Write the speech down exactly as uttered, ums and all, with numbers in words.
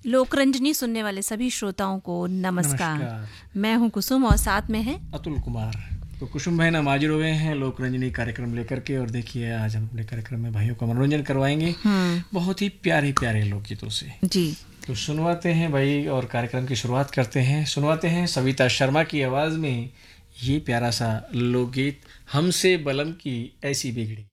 लोकरंजनी सुनने वाले सभी श्रोताओं को नमस्कार, नमस्कार। मैं हूं कुसुम और साथ में है अतुल कुमार। तो कुसुम भाई हम हाजिर हो गए हैं लोकरंजनी कार्यक्रम लेकर के। और देखिए आज हम अपने कार्यक्रम में भाइयों का मनोरंजन करवाएंगे बहुत ही प्यारे प्यारे लोकगीतों से जी। तो सुनवाते हैं भाई और कार्यक्रम की शुरुआत करते हैं। सुनवाते हैं सविता शर्मा की आवाज़ में ये प्यारा सा लोकगीत, हमसे बलम की ऐसी बिगड़ी।